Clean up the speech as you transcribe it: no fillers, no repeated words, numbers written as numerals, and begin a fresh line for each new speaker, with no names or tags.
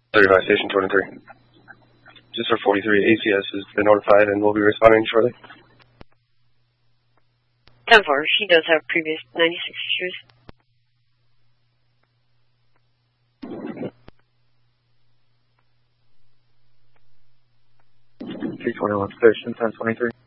35, Station 23. Just for 43, ACS has been notified and will be responding shortly.
10-4, she does have previous 96 issues.
T21 Station 1023.